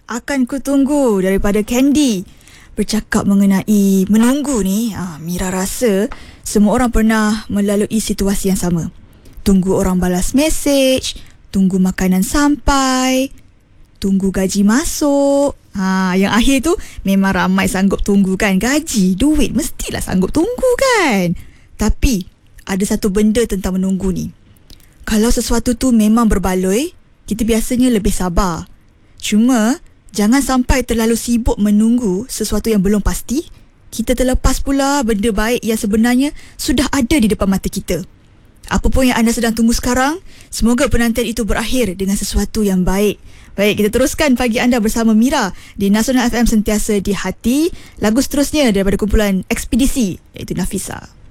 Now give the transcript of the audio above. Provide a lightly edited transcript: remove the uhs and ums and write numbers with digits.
Akan Ku Tunggu daripada Candy. Bercakap mengenai menunggu ni, Mira rasa semua orang pernah melalui situasi yang sama. Tunggu orang balas mesej, tunggu makanan sampai, tunggu gaji masuk. Yang akhir tu memang ramai sanggup tunggu kan. Gaji, duit, mestilah sanggup tunggu kan. Tapi ada satu benda tentang menunggu ni. Kalau sesuatu tu memang berbaloi, kita biasanya lebih sabar. Cuma jangan sampai terlalu sibuk menunggu sesuatu yang belum pasti, kita terlepas pula benda baik yang sebenarnya sudah ada di depan mata kita. Apa pun yang anda sedang tunggu sekarang, semoga penantian itu berakhir dengan sesuatu yang baik. Baik, kita teruskan pagi anda bersama Mira di Nasional FM Sentiasa di Hati. Lagu seterusnya daripada kumpulan Ekspedisi, iaitu Nafisa.